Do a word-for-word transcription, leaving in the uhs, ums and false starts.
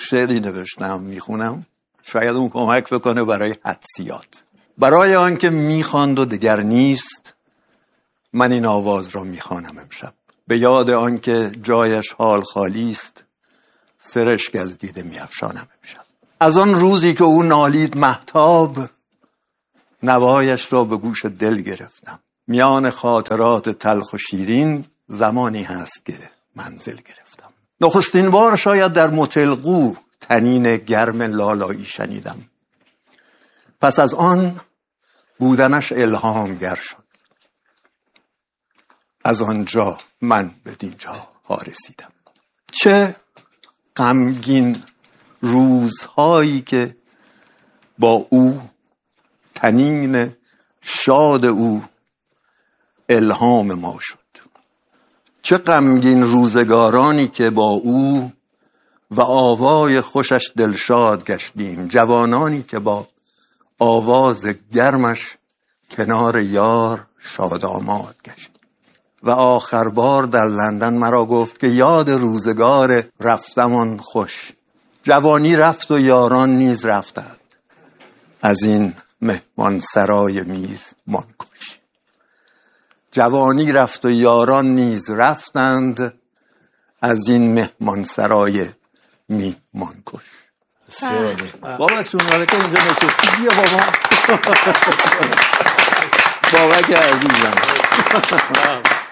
شعری نوشتم میخونم، شاید اون کمک بکنه برای حدسیات. برای آنکه میخواند و دگر نیست، من این آواز را میخوانم امشب. به یاد آنکه جایش حال خالی است، سرشک از دیده میافشانم امشب. از آن روزی که او نالید مهتاب، نوایش را به گوش دل گرفتم. میان خاطرات تلخ و شیرین، زمانی هست که منزل گرفتم. نخستین بار شاید در متلقو تنین گرم لالایی شنیدم. پس از آن بودنش الهام گر شد. از آنجا من بدین جا ها رسیدم. چه غمگین روزهایی که با او، تنین شاد او الهام ما شد. چه غمگین روزگارانی که با او و آوای خوشش دلشاد گشتیم. جوانانی که با آواز گرمش کنار یار شاداماد گشتیم. و آخر بار در لندن مرا گفت که یاد روزگار رفتمان خوش. جوانی رفت و یاران نیز رفتند، از این مهمان سرای میز مانکش. جوانی رفت و یاران نیز رفتند، از این مهمان سرای میهمان کش. بابا چون حالا که اینجا نشستی بیا بابا. بابا که عزیزم